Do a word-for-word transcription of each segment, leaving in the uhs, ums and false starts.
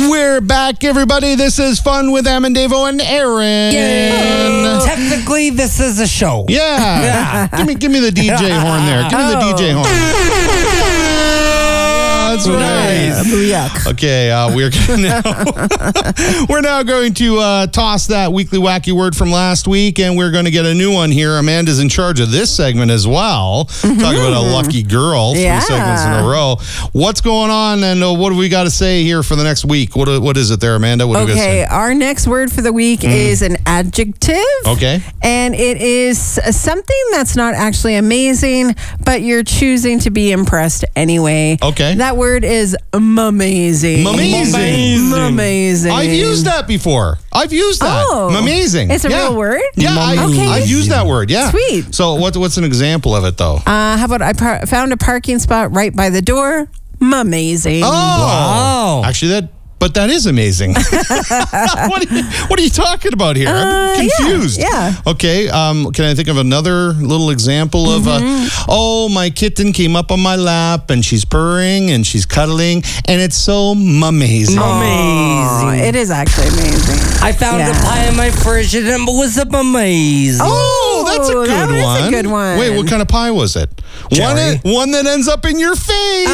We're back, everybody. This is Fun with Amandavo and Aaron. Yay. Technically, this is a show. Yeah. Yeah. Give me, give me the D J horn there. Give me the D J horn. That's right. Booyah. Okay, uh, we're now we're now going to uh, toss that weekly wacky word from last week, and we're going to get a new one here. Amanda's in charge of this segment as well. Mm-hmm. Talk about a lucky girl. Three Yeah. segments in a row. What's going on, and uh, what do we got to say here for the next week? What what is it there, Amanda? What do we got to Okay, say? our next word for the week Mm. is an adjective. Okay. And it is something that's not actually amazing, but you're choosing to be impressed anyway. Okay. That word is amazing. Amazing. Amazing. I've used that before. I've used that. Oh. Amazing. It's a Yeah. real word? Yeah, I, Okay. I've used that word. Yeah. Sweet. So what, what's an example of it, though? Uh, how about I par- found a parking spot right by the door? Amazing. Oh, Wow. Actually, that. But that is amazing. what, are you, what are you talking about here? I'm Uh, confused. yeah, Okay. Um, can I think of another little example of, Mm-hmm. uh, oh, my kitten came up on my lap and she's purring and she's cuddling and it's so amazing. Oh, Amazing. it is actually amazing. I found Yeah. a pie in my fridge and it was amazing. Oh, that's a Oh, good that is a one. good one. Wait, what kind of pie was it? One, Cherry. that- one that ends up in your face.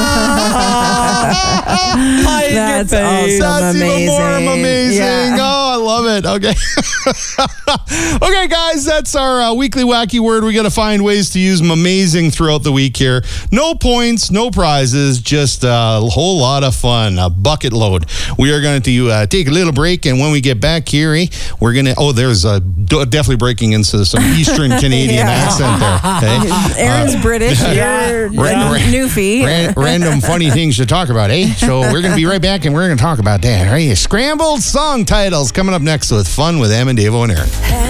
Pie in your That's face. awesome. That's even more amazing. amazing. Yeah. Oh, I love it. Okay. Okay, guys, that's our uh, weekly wacky word. We got to find ways to use amazing throughout the week here. No points, no prizes, just a whole lot of fun, a bucket load. We are going to uh, take a little break, and when we get back here, eh, we're going to, oh, there's uh, d- definitely breaking into some Eastern Canadian Yeah. accent there. Okay? Aaron's British. yeah. You're Ra- ra- Newfie. Ran- random funny things to talk about, eh? So we're going to be right back, and we're going to talk about that. All right? Scrambled song titles coming up next with Fun with Amandavo and Aaron.